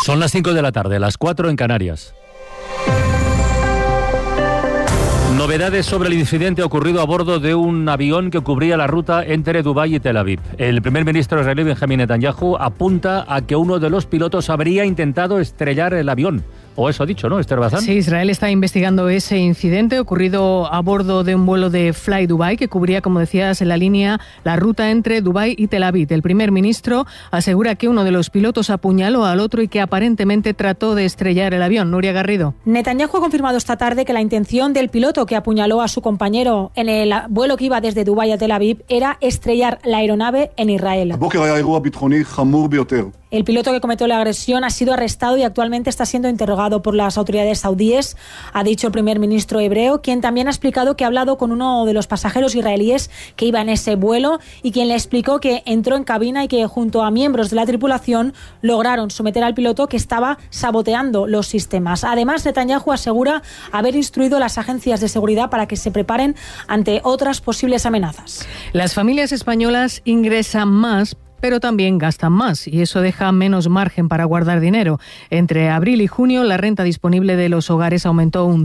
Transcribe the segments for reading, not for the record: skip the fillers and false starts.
Son las 5 de la tarde, las 4 en Canarias. Novedades sobre el incidente ocurrido a bordo de un avión que cubría la ruta entre Dubái y Tel Aviv. El primer ministro israelí Benjamin Netanyahu apunta a que uno de los pilotos habría intentado estrellar el avión. O eso ha dicho, ¿no, Esther Bazán? Sí, Israel está investigando ese incidente ocurrido a bordo de un vuelo de Fly Dubai que cubría, como decías, en la línea la ruta entre Dubái y Tel Aviv. El primer ministro asegura que uno de los pilotos apuñaló al otro y que aparentemente trató de estrellar el avión. Nuria Garrido. Netanyahu ha confirmado esta tarde que la intención del piloto que apuñaló a su compañero en el vuelo que iba desde Dubái a Tel Aviv era estrellar la aeronave en Israel. El piloto que cometió la agresión ha sido arrestado y actualmente está siendo interrogado por las autoridades saudíes, ha dicho el primer ministro hebreo, quien también ha explicado que ha hablado con uno de los pasajeros israelíes que iba en ese vuelo y quien le explicó que entró en cabina y que junto a miembros de la tripulación lograron someter al piloto que estaba saboteando los sistemas. Además, Netanyahu asegura haber instruido a las agencias de seguridad para que se preparen ante otras posibles amenazas. Las familias españolas ingresan más, pero también gastan más y eso deja menos margen para guardar dinero. Entre abril y junio la renta disponible de los hogares aumentó un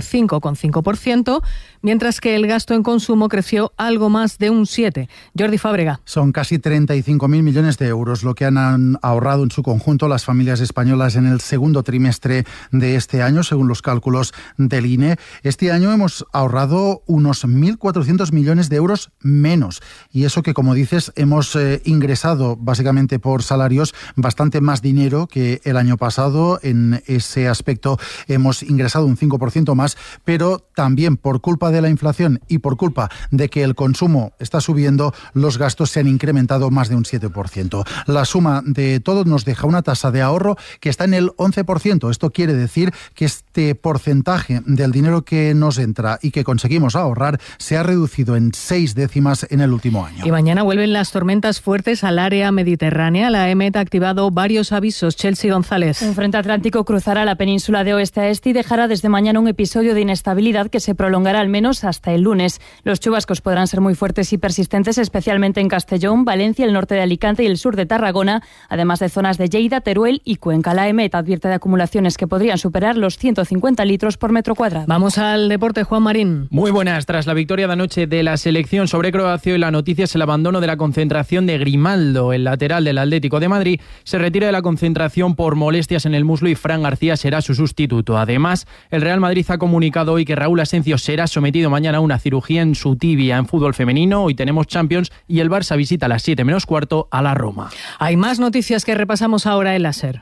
5,5%, mientras que el gasto en consumo creció algo más de un 7%. Jordi Fábrega. Son casi 35.000 millones de euros lo que han ahorrado en su conjunto las familias españolas en el segundo trimestre de este año, según los cálculos del INE. Este año hemos ahorrado unos 1.400 millones de euros menos. Y eso que, como dices, hemos ingresado básicamente por salarios bastante más dinero que el año pasado. En ese aspecto hemos ingresado un 5% más, pero también por culpa de la inflación y por culpa de que el consumo está subiendo, los gastos se han incrementado más de un 7%. La suma de todo nos deja una tasa de ahorro que está en el 11%. Esto quiere decir que este porcentaje del dinero que nos entra y que conseguimos ahorrar se ha reducido en 6 décimas en el último año. Y mañana vuelven las tormentas fuertes al área mediterránea. La EMET ha activado varios avisos. Chelsea González. Un frente atlántico cruzará la península de oeste a este y dejará desde mañana un episodio de inestabilidad que se prolongará al menos hasta el lunes. Los chubascos podrán ser muy fuertes y persistentes, especialmente en Castellón, Valencia, el norte de Alicante y el sur de Tarragona, además de zonas de Lleida, Teruel y Cuenca. La EMET advierte de acumulaciones que podrían superar los 150 litros por metro cuadrado. Vamos al deporte, Juan Marín. Muy buenas. Tras la victoria de anoche de la selección sobre Croacia, y la noticia es el abandono de la concentración de Grimaldo. El lateral del Atlético de Madrid se retira de la concentración por molestias en el muslo y Fran García será su sustituto. Además, el Real Madrid ha comunicado hoy que Raúl Asencio será sometido mañana a una cirugía en su tibia. En fútbol femenino, hoy tenemos Champions y el Barça visita a las 7 menos cuarto a la Roma. Hay más noticias que repasamos ahora en la SER.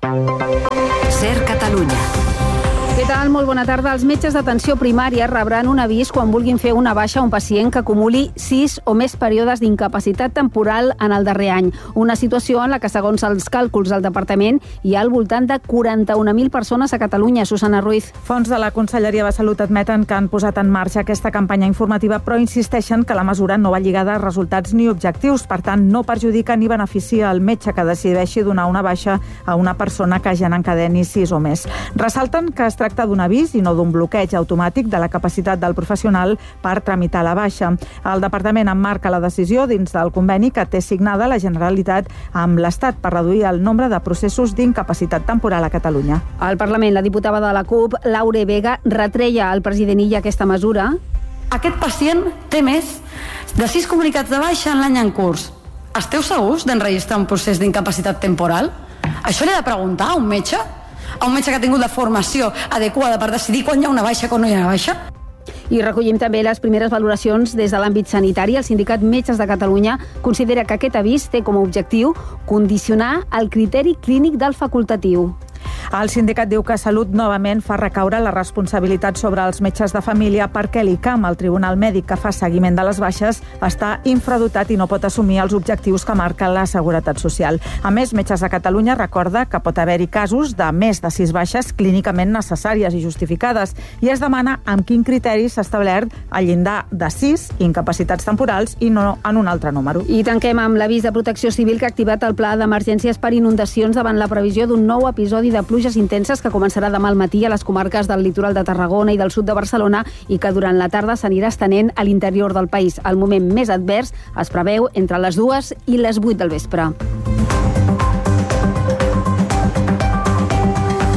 SER Catalunya. Què tal? Molt bona tarda. Els metges d'atenció primària rebran un avís quan vulguin fer una baixa a un pacient que acumuli 6 o més períodes d'incapacitat temporal en el darrer any. Una situació en la que, segons els càlculs del departament, hi ha al voltant de 41.000 persones a Catalunya. Susana Ruiz. Fons de la Conselleria de Salut admeten que han posat en marxa aquesta campanya informativa, però insisteixen que la mesura no va lligada a resultats ni objectius. Per tant, no perjudica ni beneficia el metge que decideixi donar una baixa a una persona que ja n'encadeni 6 o més. Ressalten que es tracta d'un avís i no d'un bloqueig automàtic de la capacitat del professional per tramitar la baixa. El departament emmarca la decisió dins del conveni que té signada la Generalitat amb l'Estat per reduir el nombre de processos d'incapacitat temporal a Catalunya. Al Parlament, la diputada de la CUP, Laure Vega, retreia al president Illa aquesta mesura. Aquest pacient té més de 6 comunicats de baixa en l'any en curs. Esteu segurs d'enregistrar un procés d'incapacitat temporal? Això li ha de preguntar a un metge? A un metge que ha tingut la formació adequada per decidir quan hi ha una baixa i quan no hi ha una baixa? I recollim també les primeres valoracions des de l'àmbit sanitari. El Sindicat Metges de Catalunya considera que aquest avís té com a objectiu condicionar el criteri clínic del facultatiu. El sindicat diu que Salut novament fa recaure la responsabilitat sobre els metges de família perquè l'ICAM, el Tribunal Mèdic que fa seguiment de les baixes, està infradotat i no pot assumir els objectius que marca la Seguretat Social. A més, Metges de Catalunya recorda que pot haver-hi casos de més de 6 baixes clínicament necessàries i justificades i es demana amb quin criteri s'ha establert el llindar de 6 incapacitats temporals i no en un altre número. I tanquem amb l'avís de Protecció Civil que ha activat el pla d'emergències per inundacions davant la previsió d'un nou episodi de pluges intenses que començarà demà al matí a les comarques del litoral de Tarragona i del sud de Barcelona i que durant la tarda s'anirà estenent a l'interior del país. El moment més advers es preveu entre les 2 i les 8 del vespre.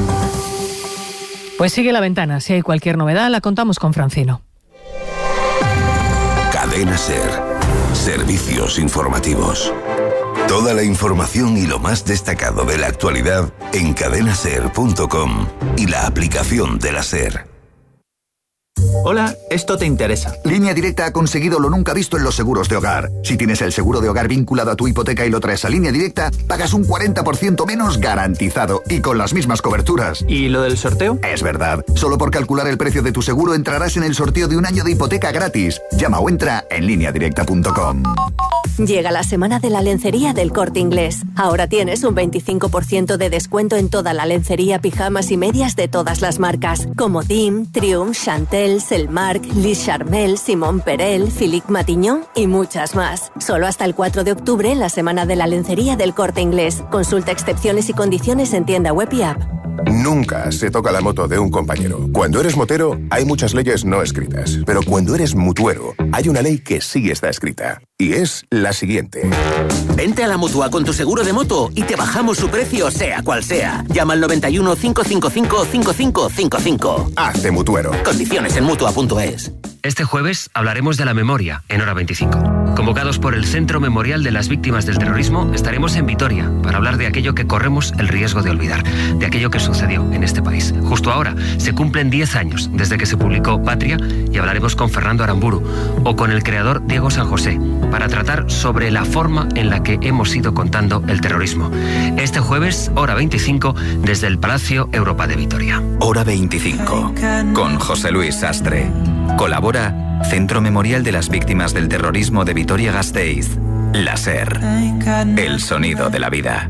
Pues sigue La Ventana. Si hay cualquier novedad, la contamos con Francino. Cadena SER. Servicios informativos. Toda la información y lo más destacado de la actualidad en cadenaser.com y la aplicación de la SER. Hola, esto te interesa. Línea Directa ha conseguido lo nunca visto en los seguros de hogar. Si tienes el seguro de hogar vinculado a tu hipoteca y lo traes a Línea Directa, pagas un 40% menos garantizado y con las mismas coberturas. ¿Y lo del sorteo? Es verdad. Solo por calcular el precio de tu seguro entrarás en el sorteo de un año de hipoteca gratis. Llama o entra en lineadirecta.com. Llega la semana de la lencería del Corte Inglés. Ahora tienes un 25% de descuento en toda la lencería, pijamas y medias de todas las marcas, como Dim, Triumph, Chantel, Selmark, Lis Charmel, Simón Perel, Philippe Matignon y muchas más. Solo hasta el 4 de octubre, la semana de la lencería del Corte Inglés. Consulta excepciones y condiciones en tienda web y app. Nunca se toca la moto de un compañero. Cuando eres motero, hay muchas leyes no escritas. Pero cuando eres mutuero, hay una ley que sí está escrita. Y es la siguiente. Vente a la Mutua con tu seguro de moto y te bajamos su precio, sea cual sea. Llama al 91 555 5555. Hazte mutuero. Condiciones en Mutua.es. Este jueves hablaremos de la memoria en Hora 25. Convocados por el Centro Memorial de las Víctimas del Terrorismo, estaremos en Vitoria para hablar de aquello que corremos el riesgo de olvidar, de aquello que sucedió en este país. Justo ahora se cumplen 10 años desde que se publicó Patria y hablaremos con Fernando Aramburu o con el creador Diego San José para tratar sobre la forma en la que hemos ido contando el terrorismo. Este jueves, Hora 25, desde el Palacio Europa de Vitoria. Hora 25, con José Luis Sastre. Colabora Centro Memorial de las Víctimas del Terrorismo de Vitoria-Gasteiz. La SER. El sonido de la vida.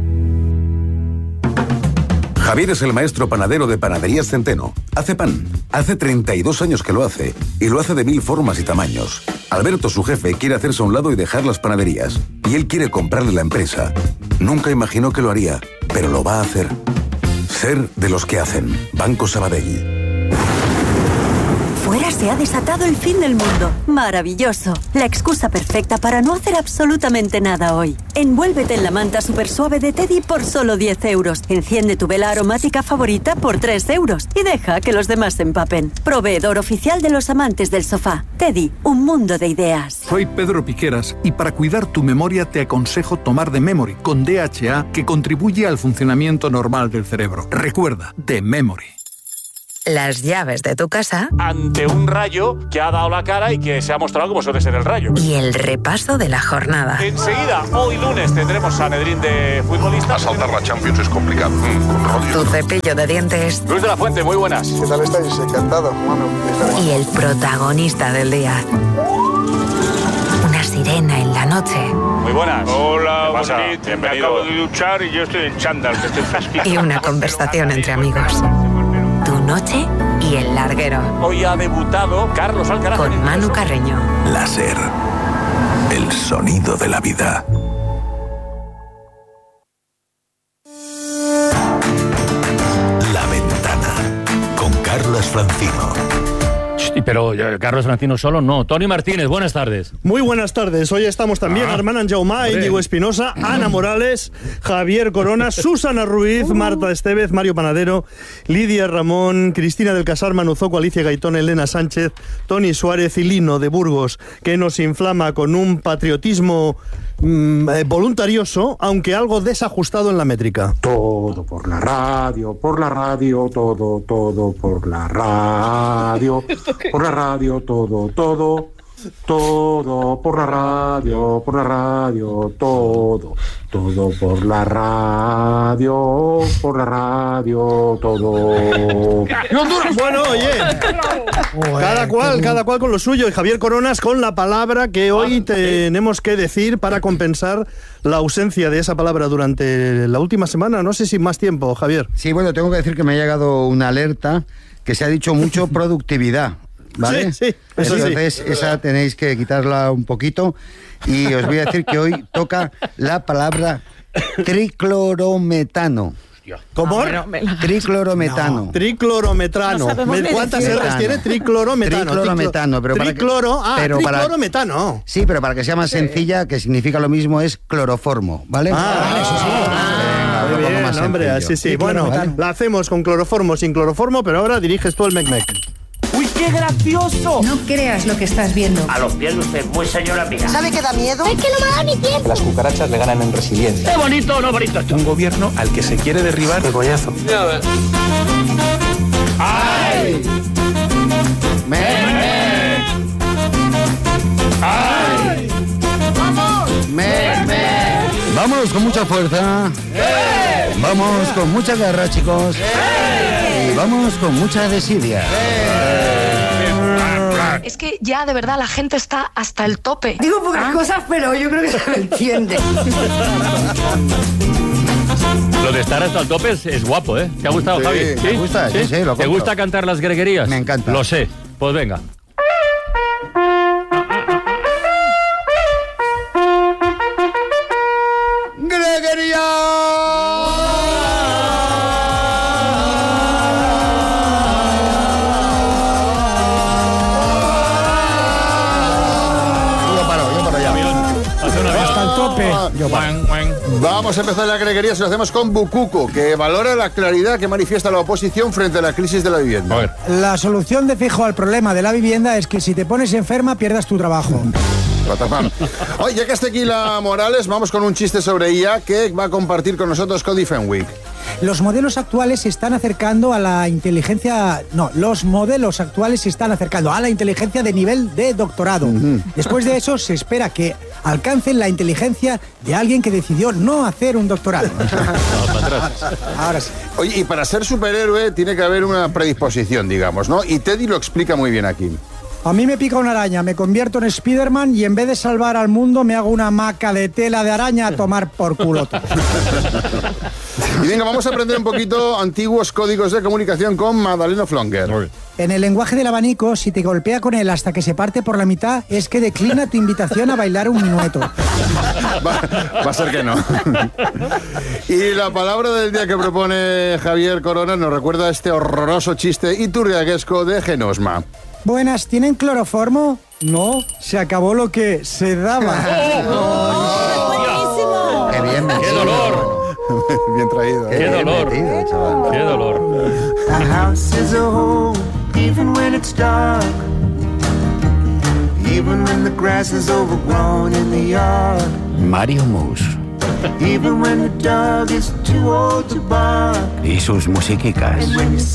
Javier es el maestro panadero de Panaderías Centeno. Hace pan. Hace 32 años que lo hace. Y lo hace de 1000 formas y tamaños. Alberto, su jefe, quiere hacerse a un lado y dejar las panaderías. Y él quiere comprarle la empresa. Nunca imaginó que lo haría, pero lo va a hacer. Ser de los que hacen. Banco Sabadell. Fuera se ha desatado el fin del mundo. Maravilloso. La excusa perfecta para no hacer absolutamente nada hoy. Envuélvete en la manta super suave de Teddy por solo 10 euros. Enciende tu vela aromática favorita por 3 euros. Y deja que los demás se empapen. Proveedor oficial de los amantes del sofá. Teddy, un mundo de ideas. Soy Pedro Piqueras y para cuidar tu memoria te aconsejo tomar The Memory con DHA, que contribuye al funcionamiento normal del cerebro. Recuerda, The Memory. Las llaves de tu casa ante un rayo que ha dado la cara y que se ha mostrado como suele ser el rayo. Y el repaso de la jornada. Enseguida, hoy lunes, tendremos Sanedrín de futbolistas. Asaltar la Champions es complicado. Tu cepillo de dientes. Luis de la Fuente, muy buenas. ¿Qué tal estáis? Encantado. Y el protagonista del día. Una sirena en la noche. Muy buenas. Hola, bienvenido. Me acabo de duchar y yo estoy en chándal. Y una conversación entre amigos. Tu noche y el larguero. Hoy ha debutado Carlos Alcaraz con Manu Carreño. La SER. El sonido de la vida. La Ventana. Con Carlos Francino. Pero Carlos Francino solo no. Toni Martínez, buenas tardes. Muy buenas tardes. Hoy estamos también Armán Anjaumá, Íñigo Espinosa, Ana Morales, Javier Corona, Susana Ruiz, Marta Estevez, Mario Panadero, Lidia Ramón, Cristina del Casar, Manu Zoco, Alicia Gaitón, Elena Sánchez, Toni Suárez y Lino de Burgos, que nos inflama con un patriotismo voluntarioso, aunque algo desajustado en la métrica. Todo por la radio, todo por la radio, todo por la radio, todo por la radio, todo. Bueno, oye, cada cual con lo suyo. Y Javier Coronas con la palabra que hoy tenemos que decir para compensar la ausencia de esa palabra durante la última semana. No sé si más tiempo, Javier. Sí, bueno, tengo que decir que me ha llegado una alerta que se ha dicho mucho productividad. ¿Vale? Sí, eso entonces, sí. Esa tenéis que quitarla un poquito. Y os voy a decir que hoy toca la palabra triclorometano. ¿Cómo? Triclorometano. No. Triclorometrano. ¿Cuántas R's tiene? Triclorometano. Triclorometano. Pero triclorometano. Sí, pero para que sea más sencilla, que significa lo mismo, es cloroformo, ¿vale? Eso sí. más bien, hombre, sencillo. sí. Bueno, la hacemos con cloroformo, sin cloroformo, pero ahora diriges tú el Mec-Mec. ¡Uy, qué gracioso! No creas lo que estás viendo. A los pies de usted, muy señora mía. ¿Sabe qué da miedo? Es que no me ha dado ni tiempo. Las cucarachas le ganan en resiliencia. ¡Qué bonito o no bonito esto! Un gobierno al que se quiere derribar de coñazo. ¡Ay! ¡Ay! ¡Vamos! Vamos con mucha fuerza. Vamos con mucha garra, chicos. Y vamos con mucha desidia. Es que ya de verdad la gente está hasta el tope. Digo pocas cosas, pero yo creo que se me entiende. Lo de estar hasta el tope es guapo, ¿eh? ¿Te ha gustado, Sí, Javi? me gusta, sí, lo ¿Te compro. gusta cantar las greguerías? Me encanta. Lo sé. Pues venga. Hasta el tope. Vamos a empezar la greguería si lo hacemos con Bukuku, que valora la claridad que manifiesta la oposición frente a la crisis de la vivienda. A ver. La solución de Feijóo al problema de la vivienda es que si te pones enferma pierdas tu trabajo. Oye, ya que está aquí la Morales, vamos con un chiste sobre IA que va a compartir con nosotros Cody Fenwick. Los modelos actuales se están acercando a la inteligencia... No, los modelos actuales se están acercando a la inteligencia de nivel de doctorado. Después de eso, se espera que alcancen la inteligencia de alguien que decidió no hacer un doctorado. Ahora sí. Oye, y para ser superhéroe tiene que haber una predisposición, digamos, ¿no? Y Teddy lo explica muy bien aquí. A mí me pica una araña, me convierto en Spiderman y en vez de salvar al mundo me hago una hamaca de tela de araña a tomar por culo. Y venga, vamos a aprender un poquito antiguos códigos de comunicación con Madalena Flonger. En el lenguaje del abanico, si te golpea con él hasta que se parte por la mitad, es que declina tu invitación a bailar un minueto. Va a ser que no. Y la palabra del día que propone Javier Corona nos recuerda este horroroso chiste iturriaguesco de Genosma. Buenas, ¿tienen cloroformo? No, se acabó lo que se daba. Qué bien, ¡Qué dolor! Bien traído. ¡Qué dolor! ¡Qué dolor! A house is a home, even when it's dark. Even when the grass is overgrown in the yard. Mario Mus. Even when the dog is too old to bark. Y sus musiquicas. And when you